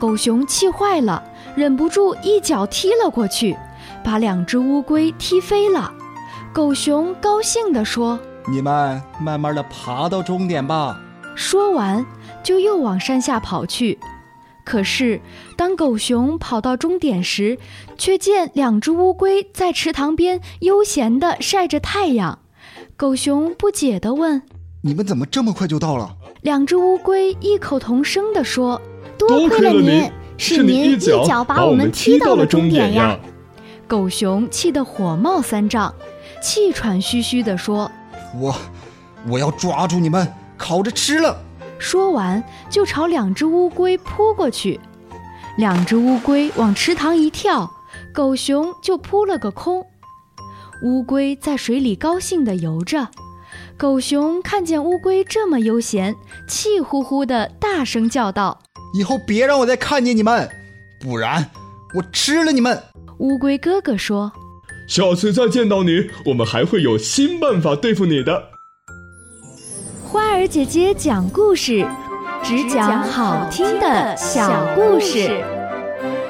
狗熊气坏了，忍不住一脚踢了过去，把2只乌龟踢飞了。狗熊高兴地说： 你们慢慢地爬到终点吧。 说完就又往山下跑去。可是当狗熊跑到终点时，却见2只乌龟在池塘边悠闲地晒着太阳。狗熊不解地问： 你们怎么这么快就到了 ？2只乌龟异口同声地说： 多亏了您，是您一脚把我们踢到了终点呀。 狗熊气得火冒3丈，气喘吁吁地说： 我要抓住你们，烤着吃了。 说完就朝2只乌龟扑过去。2只乌龟往池塘一跳，狗熊就扑了个空。乌龟在水里高兴地游着，狗熊看见乌龟这么悠闲，气呼呼地大声叫道： 以后别让我再看见你们，不然我吃了你们。 乌龟哥哥说： 下次再见到你，我们还会有新办法对付你的。 花儿姐姐讲故事，只讲好听的小故事。